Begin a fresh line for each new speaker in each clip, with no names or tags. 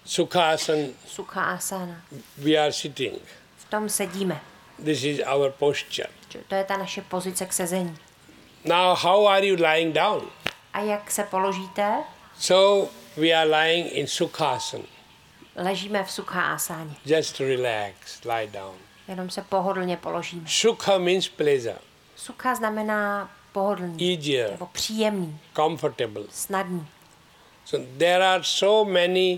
Sukhasana.
We are sitting.
V tom sedíme.
This is our posture.
To je ta naše pozice k sezení.
Now, how are you lying down?
A jak se položíte?
So, we are lying in Sukhasana.
Ležíme v Sukhasáně.
Just relax, lie down.
Jenom se pohodlně položíme.
Sukha means pleasure.
Sukha znamená pohodlný.
Easier.
Nebo příjemný.
Comfortable.
Snadný.
So, there are so many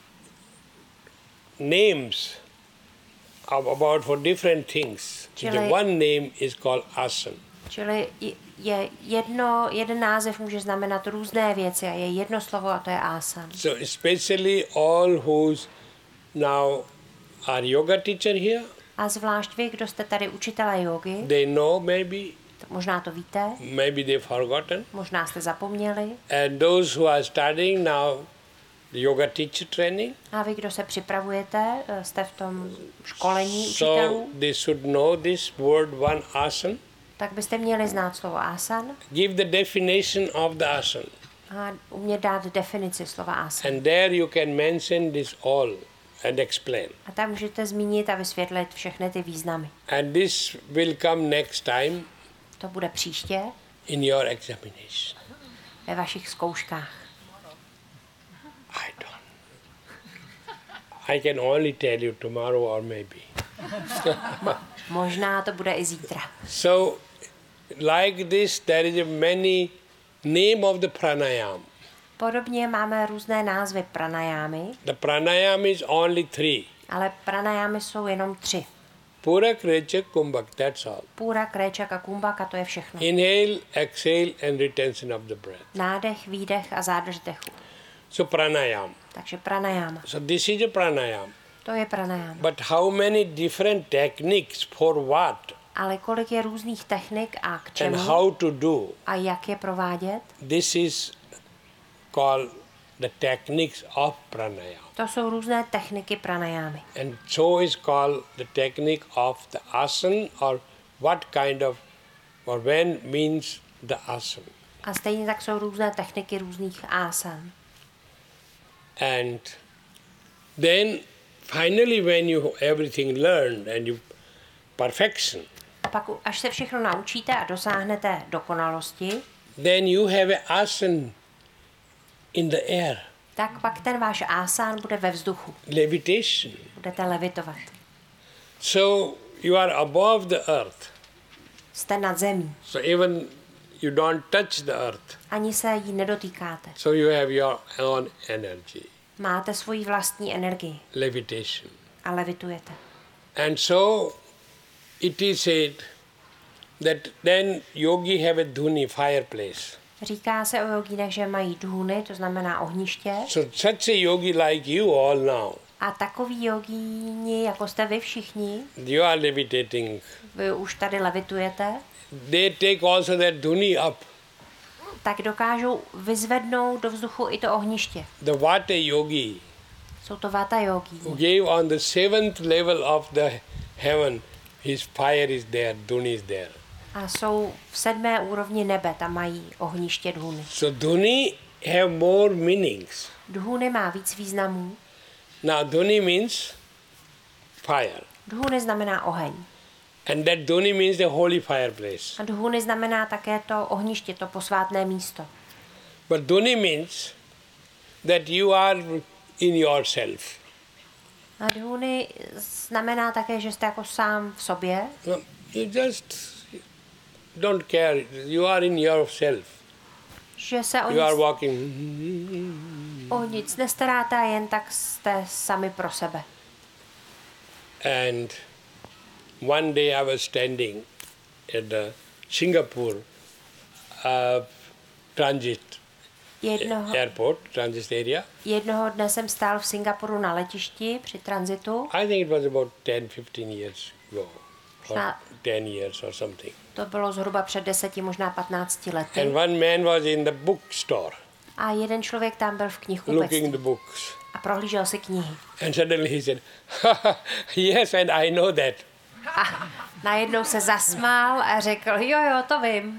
names about for different things. The one name is called asana.
Čili je jeden název může znamenat různé věci a je jedno slovo a to je asana.
So especially all who's now are yoga teacher here.
A zvlášť vy, kdo jste tady učitelé jógy,
They know maybe.
Možná to víte.
Maybe they've forgotten.
Možná jste zapomněli.
And those who are studying now the yoga teacher training.
A vy, kdo se připravujete, jste v tom školení učitelů.
So they should know this word one asana.
Tak byste měli znát slovo asan.
Give the definition of the asana.
A umět dát definici slova asan.
And there you can mention this all and explain.
A tam můžete zmínit a vysvětlit všechny ty významy.
And this will come next time.
To bude příště.
In your examination.
Ve vašich zkouškách.
I don't. I can only tell you tomorrow or maybe.
Možná to bude i zítra.
So, like this, there is a many name of the pranayam.
Podobně máme různé názvy pranajámy.
The pranayam is only 3.
Ale pranajámy jsou jenom 3.
Purak, Rechak, Kumbhak, that's all.
Purak, Rechak a Kumbhak a to je všechno.
Inhale, exhale and retention of the breath.
Nádech, výdech a zádrž dechu.
So pranayam.
Takže pranayama.
So this is a pranayam.
To je pranayama.
But how many different techniques for what?
Ale kolik je různých technik a k čemu?
And how to do?
A jak je provádět?
This is called the techniques of pranayama.
To jsou různé techniky pranajámy.
And so is called the technique of the asana, or what kind of, or when means the asana.
A stejně tak jsou různé techniky různých asan.
And then finally when you everything learned and you perfection.
A pak, až se všechno naučíte a dosáhnete dokonalosti,
then you have a asana in the air.
Tak pak ten váš asán bude ve vzduchu.
Levitation.
Budete levitovat.
So you are above the earth.
Jste nad zemí.
So even you don't touch the earth.
Ani se jí nedotýkáte.
So you have your own energy.
Máte svoji vlastní energii.
Levitation.
A levitujete.
And so it is said that then yogi have a dhuni fireplace.
Říká se o jogínech, že mají dhúny, to znamená ohniště.
So such a yogi like you all now.
A takový jogíni, jako jste vy všichni,
you are levitating.
Vy už tady levitujete.
They take also that dhuni up.
Tak dokážou vyzvednout do vzduchu i to ohniště.
The vata yogi.
Jsou to vata yogi.
Who gave on the 7th level of the heaven, his fire is there, dhuni is there.
A jsou v 7. úrovni nebe, tam mají ohniště dhúny.
So dhuni have more meanings.
Dhúny má víc významů.
Now dhuni means fire.
Dhúny znamená oheň.
And that dhuni means the holy fireplace.
A dhúny znamená také to ohniště, to posvátné místo.
But dhuni means that you are in yourself.
A dhúny znamená také, že jste jako sám v sobě.
No, you just don't care. You are in yourself.
Že se
you are walking.
O nic nestaráte, jen tak jste sami pro sebe.
And one day I was standing at the Singapore transit airport, transit area.
Jednoho dne jsem stál v Singapuru na letišti při transitu.
I think it was about 10-15 years ago. Or 10 years or something.
To bylo zhruba před 10, možná 15 lety.
And one man was in the bookstore.
A jeden člověk tam byl v knihkupectví.
Looking the books.
A prohlížel si knihy.
And suddenly he said, yes, and I know that.
A najednou se zasmál a řekl, jo, to vím.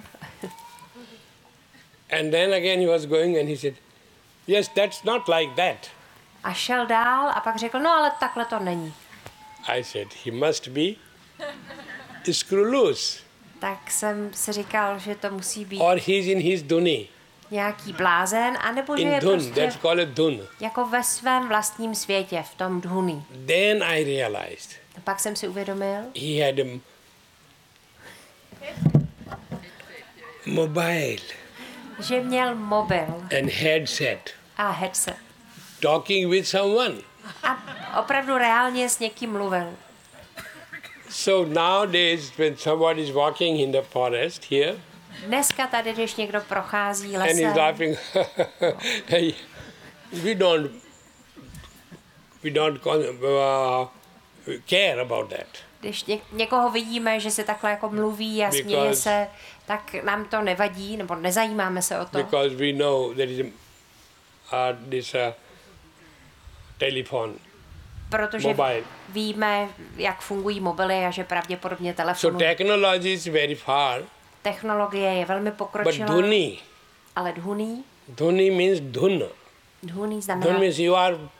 And then again he was going and he said, yes, that's not like that.
A šel dál a pak řekl, no ale takhle to není.
I said, he must be screw loose.
Tak jsem si říkal, že to musí být
Or he's in his dhuni.
nějaký blázen, anebo že
In
je
dhun,
prostě
that's called a dhun.
jako ve svém vlastním světě, v tom dhuni.
Then I realized
A pak jsem si uvědomil,
he had a mobile
že měl mobil
and headset,
a headset.
talking with someone.
A opravdu reálně s někým mluvil.
So nowadays, when somebody is walking in the forest here,
Dneska tady, když někdo prochází
and he's
lesem
laughing, hey, we don't care about that.
když někoho vidíme, že se takhle jako mluví a směje se, tak nám to nevadí, nebo nezajímáme se o to.
Because we know there is this telephone,
Protože
mobile.
víme, jak fungují mobily a že pravděpodobně
So
telefonují.
technology is very far,
Technologie je velmi
but
pokročilá,
dhuni,
ale
dhuni means dhun.
dhuni
Dhun
znamená,
means you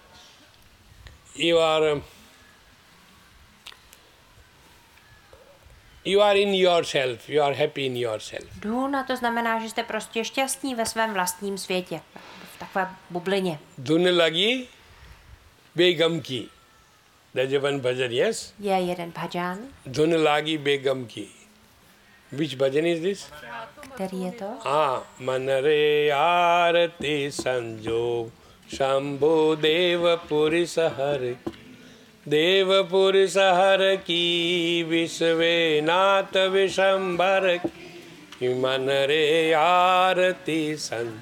are in yourself, you are happy in yourself.
dhun, a to znamená, že jste prostě šťastní ve svém vlastním světě, v takové bublině.
Dhun lagi begam ki. There's one bhajan, yes?
Je jeden bhajan,
Dhun lagi begam ki. Which bhajan is this?
který je to?
Manare arati sanjog shambhu deva purisahar deva purisahar ki visve nath vishambhar ki manare arati san.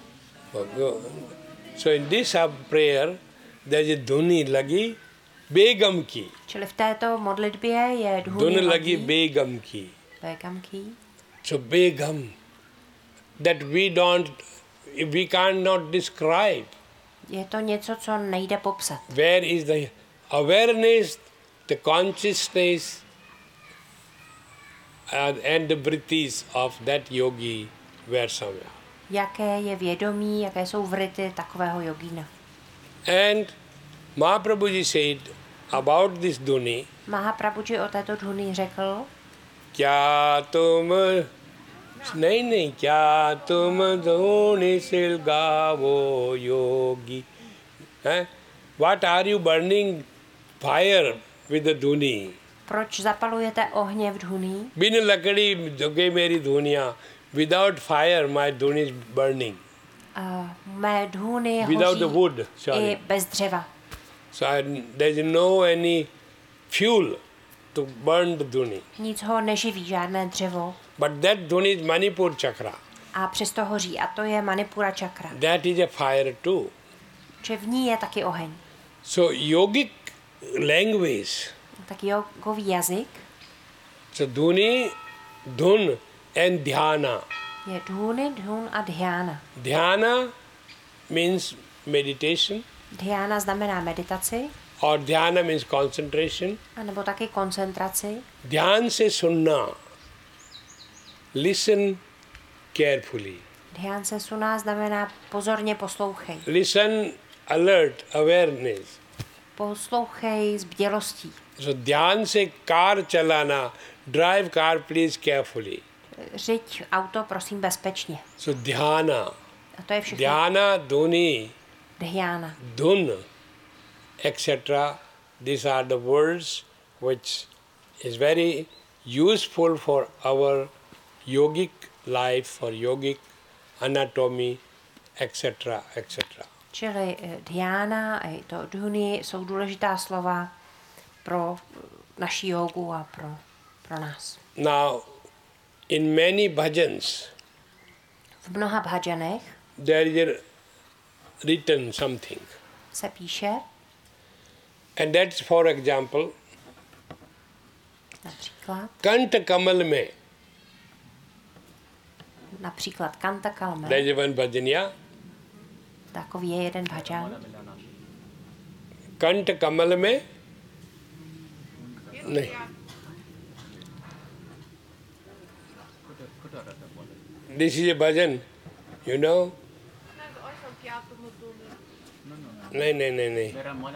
So in this prayer there is a dhuni lagi begam ki.
Čili v této modlitbě je
Dhun
dhuni
lagi
lagi
begam ki.
begam ki.
So begam, that we cannot describe.
Je to něco, co nejde popsat.
Where is the awareness, the consciousness, and the vrittis of that yogi were somewhere.
Jaké je vědomí, jaké jsou vrity takového jogína.
And Mahaprabhuji said about this dhuni,
Mahaprabhuji o této dhuni řekl,
kya tum nahi kya tum dhuni sil gavo yogi. What are you burning fire with the dhuni?
proč zapalujete ohně v dhuni?
Bin lakadi joge meri dhuniya. Without fire my dhuni is burning.
Mé dhuni
Without the
hoří
wood,
i
sorry.
bez dřeva.
So there is no any fuel to burn the dhuni.
Nic ho neživí, žádné dřevo.
But that dhuni is Manipur chakra.
A přesto hoří. A to je Manipura čakra.
That is a fire too.
Že v ní je taky oheň.
So yogic language,
Tak jogový jazyk
so dhuni, dhun and dhyana.
je dhuni, dhun a dhyana.
Dhyana means meditation
Dhyana znamená meditaci,
or dhyana means concentration.
anebo taky koncentraci.
Dhyan se sunna. Listen carefully.
Dhyan se suná znamená pozorně poslouchej.
Listen, alert, awareness.
Poslouchej s bdělostí.
So dhyan se car chalana, drive car please carefully.
Řiď auto, prosím, bezpečně.
So dhyana,
A to je všechno.
dhyana, dhuni,
Dhyana.
dhun, etc. These are the words which is very useful for our yogic life, for yogic anatomy, etc. etc.
Čili dhyana a to dhuni jsou důležitá slova pro naši jogu a pro nás.
Now, in many bhajans,
V mnoha bhajanech
there is written something.
se píše,
And that's, for example, Kanta Kamal mein,
například Kanta Kalme,
there is one bhajan, yeah?
takový je jeden bhajan.
Kanta Kamal mein, nahi. This is a bhajan, you know? नहीं नहीं नहीं नहीं
मेरा मन